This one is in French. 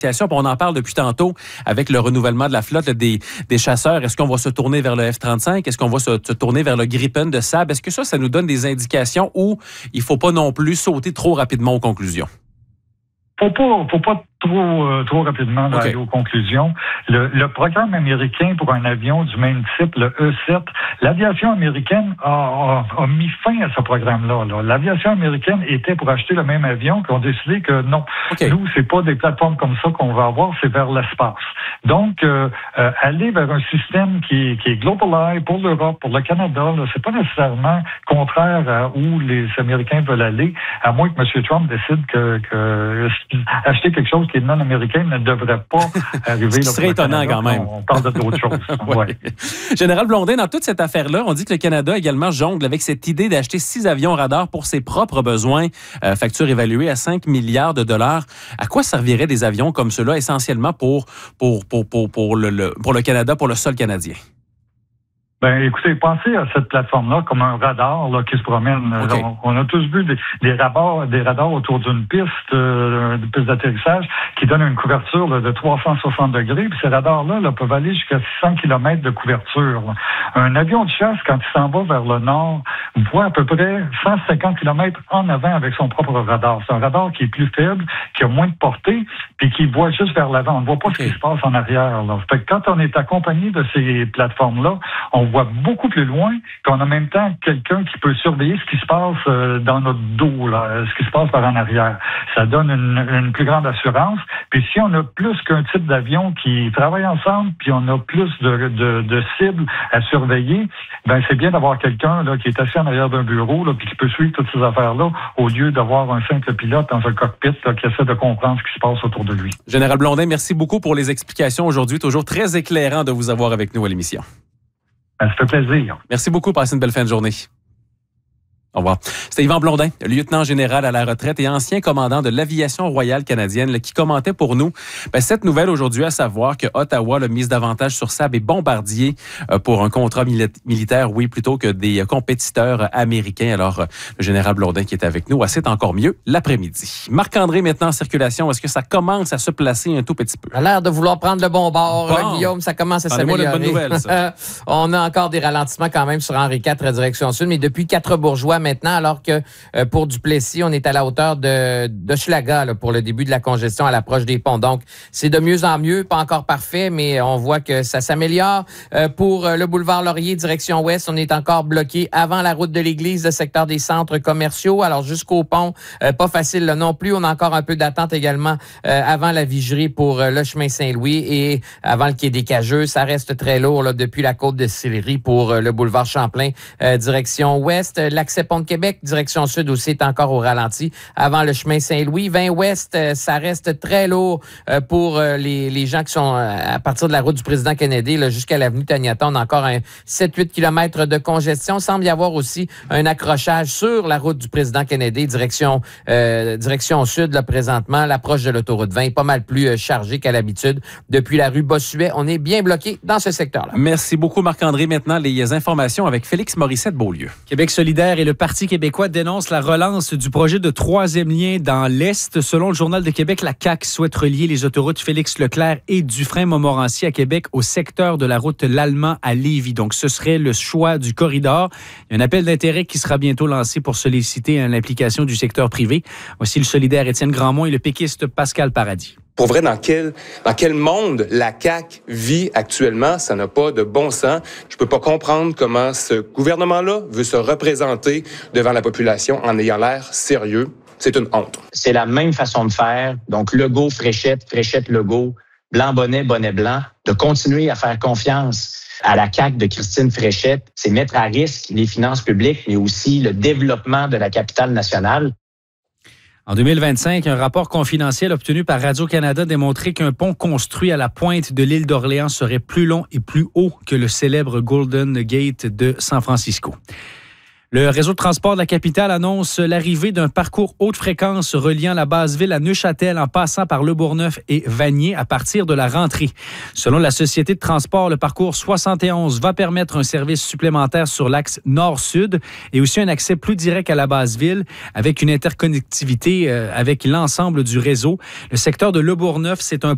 On en parle depuis tantôt avec le renouvellement de la flotte des chasseurs. Est-ce qu'on va se tourner vers le F-35? Est-ce qu'on va se tourner vers le Gripen de Saab? Est-ce que ça nous donne des indications où il ne faut pas non plus sauter trop rapidement aux conclusions? Faut pas trop rapidement aller aux conclusions. Le programme américain pour un avion du même type, le E-7, l'aviation américaine a mis fin à ce programme-là. L'aviation américaine était pour acheter le même avion, puis ont décidé que non. Nous, c'est pas des plateformes comme ça qu'on va avoir, c'est vers l'espace. Donc, aller vers un système qui est global pour l'Europe, pour le Canada, là, c'est pas nécessairement contraire à où les Américains veulent aller, à moins que M. Trump décide que acheter quelque chose qui est non-américain ne devrait pas arriver. Ce serait étonnant quand même. On parle d'autres choses. Ouais. Général Blondin, dans toute cette affaire-là, on dit que le Canada également jongle avec cette idée d'acheter 6 avions radars pour ses propres besoins, facture évaluée à 5 milliards de dollars. À quoi serviraient des avions comme ceux-là essentiellement pour le Canada, pour le sol canadien? Ben, écoutez, pensez à cette plateforme-là comme un radar là, qui se promène. On a tous vu des radars autour d'une piste d'atterrissage qui donne une couverture là, de 360 degrés. Puis ces radars-là peuvent aller jusqu'à 600 km de couverture. Là. Un avion de chasse, quand il s'en va vers le nord, voit à peu près 150 km en avant avec son propre radar. C'est un radar qui est plus faible, qui a moins de portée, puis qui voit juste vers l'avant. On ne voit pas ce qui se passe en arrière. Là. Fait que quand on est accompagné de ces plateformes-là, on voit beaucoup plus loin, qu'on a en même temps quelqu'un qui peut surveiller ce qui se passe dans notre dos, là, ce qui se passe par en arrière. Ça donne une plus grande assurance. Puis si on a plus qu'un type d'avion qui travaille ensemble, puis on a plus de cibles à surveiller, ben c'est bien d'avoir quelqu'un là qui est assis en arrière d'un bureau, là, puis qui peut suivre toutes ces affaires-là, au lieu d'avoir un simple pilote dans un cockpit là, qui essaie de comprendre ce qui se passe autour de lui. Général Blondin, merci beaucoup pour les explications aujourd'hui. Toujours très éclairant de vous avoir avec nous à l'émission. Ça fait plaisir. Merci beaucoup. Passez une belle fin de journée. Au revoir. C'était Yvan Blondin, lieutenant général à la retraite et ancien commandant de l'aviation royale canadienne, qui commentait pour nous cette nouvelle aujourd'hui, à savoir que Ottawa l'a mise davantage sur Saab et Bombardier pour un contrat militaire, plutôt que des compétiteurs américains. Alors, le général Blondin qui est avec nous, c'est encore mieux l'après-midi. Marc-André, maintenant en circulation, est-ce que ça commence à se placer un tout petit peu? Ça a l'air de vouloir prendre le bon bord, Guillaume, ça commence à s'améliorer. Parlez-moi de bonne nouvelle, ça. On a encore des ralentissements quand même sur Henri IV, direction sud, mais depuis 4-Bourgeois maintenant, alors que pour Duplessis, on est à la hauteur d'Hochelaga là, pour le début de la congestion à l'approche des ponts. Donc, c'est de mieux en mieux, pas encore parfait, mais on voit que ça s'améliore. Pour le boulevard Laurier, direction ouest, on est encore bloqué avant la route de l'église, le secteur des centres commerciaux. Alors, jusqu'au pont, pas facile là, non plus. On a encore un peu d'attente également avant la Vigerie pour le chemin Saint-Louis et avant le quai des Cageux. Ça reste très lourd là, depuis la côte de Sillery pour le boulevard Champlain, direction ouest. L'accès Pont de Québec, direction sud aussi, est encore au ralenti avant le chemin Saint-Louis. 20 ouest, ça reste très lourd pour les gens qui sont à partir de la route du président Kennedy là, jusqu'à l'avenue Taniata. On a encore 7-8 km de congestion. Il semble y avoir aussi un accrochage sur la route du président Kennedy, direction sud là, présentement. L'approche de l'autoroute 20 est pas mal plus chargée qu'à l'habitude. Depuis la rue Bossuet, on est bien bloqué dans ce secteur-là. Merci beaucoup, Marc-André. Maintenant, les informations avec Félix Morissette-Beaulieu. Québec solidaire et le Parti québécois dénoncent la relance du projet de troisième lien dans l'Est. Selon le Journal de Québec, la CAQ souhaite relier les autoroutes Félix-Leclerc et Dufresne-Montmorency à Québec au secteur de la route L'Allemand à Lévis. Donc, ce serait le choix du corridor. Il y a un appel d'intérêt qui sera bientôt lancé pour solliciter l'implication du secteur privé. Voici le solidaire Étienne Grandmont et le péquiste Pascal Paradis. Pour vrai, dans quel monde la CAQ vit actuellement, ça n'a pas de bon sens. Je peux pas comprendre comment ce gouvernement-là veut se représenter devant la population en ayant l'air sérieux. C'est une honte. C'est la même façon de faire. Donc, Legault, Fréchette, Fréchette, Legault, Blanc-Bonnet, Bonnet-Blanc, de continuer à faire confiance à la CAQ de Christine Fréchette, c'est mettre à risque les finances publiques, mais aussi le développement de la capitale nationale. En 2025, un rapport confidentiel obtenu par Radio-Canada démontrait qu'un pont construit à la pointe de l'île d'Orléans serait plus long et plus haut que le célèbre Golden Gate de San Francisco. Le réseau de transport de la capitale annonce l'arrivée d'un parcours haute fréquence reliant la base-ville à Neuchâtel en passant par Le Bourgneuf et Vanier à partir de la rentrée. Selon la société de transport, le parcours 71 va permettre un service supplémentaire sur l'axe nord-sud et aussi un accès plus direct à la base-ville avec une interconnectivité avec l'ensemble du réseau. Le secteur de Le Bourgneuf, c'est un